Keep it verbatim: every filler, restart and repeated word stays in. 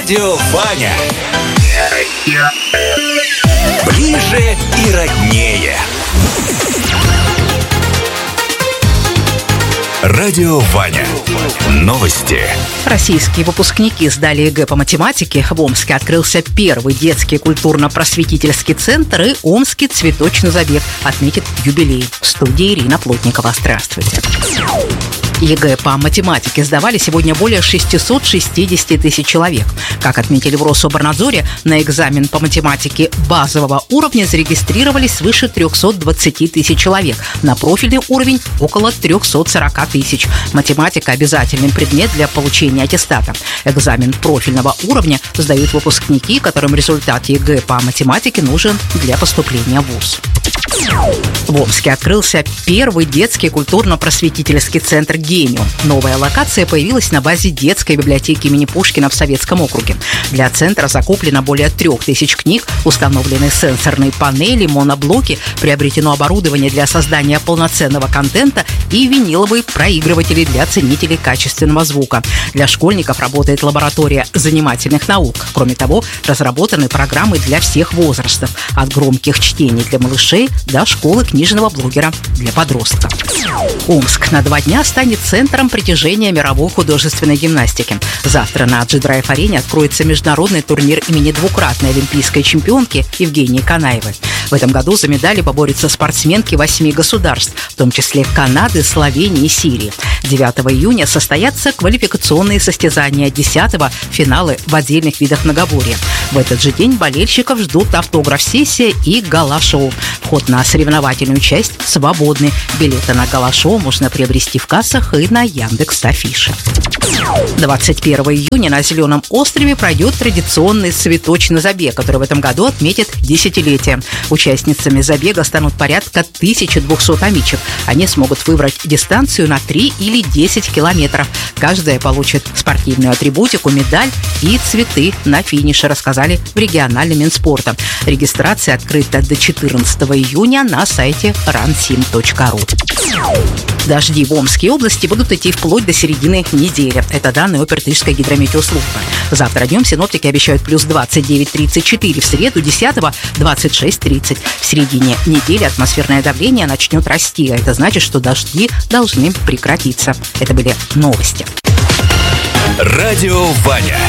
Радио Ваня. Ближе и роднее. Радио Ваня. Новости. Российские выпускники сдали ЕГЭ по математике. В Омске открылся первый детский культурно-просветительский центр, и Омский цветочный забег отметит юбилей. В студии Ирина Плотникова. Здравствуйте. ЕГЭ по математике сдавали сегодня более шестьсот шестьдесят тысяч человек. Как отметили в Рособорнадзоре, на экзамен по математике базового уровня зарегистрировались свыше триста двадцать тысяч человек. На профильный уровень около триста сорок тысяч. Математика – обязательный предмет для получения аттестата. Экзамен профильного уровня сдают выпускники, которым результат ЕГЭ по математике нужен для поступления в вуз. В Омске открылся первый детский культурно-просветительский центр «Гениум». Новая локация появилась на базе детской библиотеки имени Пушкина в Советском округе. Для центра закуплено более трех тысяч книг, установлены сенсорные панели, моноблоки, приобретено оборудование для создания полноценного контента и виниловые проигрыватели для ценителей качественного звука. Для школьников работает лаборатория занимательных наук. Кроме того, разработаны программы для всех возрастов, от громких чтений для малышей до школы книжного блогера для подростков. Омск на два дня станет центром притяжения мировой художественной гимнастики. Завтра на G-Drive-арене откроется международный турнир имени двукратной олимпийской чемпионки Евгении Канаевой. В этом году за медали поборются спортсменки восьми государств, в том числе Канады, Словении и Сирии. девятого июня состоятся квалификационные состязания, десятого – финалы в отдельных видах многоборья. В этот же день болельщиков ждут автограф-сессия и гала-шоу. Вход на соревновательную часть свободный. Билеты на гала-шоу можно приобрести в кассах и на Яндекс.Афише. двадцать первого июня на Зеленом острове пройдет традиционный цветочный забег, который в этом году отметит десятилетие. Участницами забега станут порядка тысяча двести амичек. Они смогут выбрать дистанцию на три или десять километров. Каждая получит спортивную атрибутику, медаль и цветы на финише, рассказали в региональном Минспорта. Регистрация открыта до четырнадцатого июня на сайте рансим точка ру. Дожди в Омской области будут идти вплоть до середины недели. Это данные Опертышской гидрометеослужбы. Завтра днем синоптики обещают плюс двадцать девять - тридцать четыре, в среду десятого – двадцать шесть - тридцать. В середине недели атмосферное давление начнет расти, а это значит, что дожди должны прекратиться. Это были новости. Радио Ваня.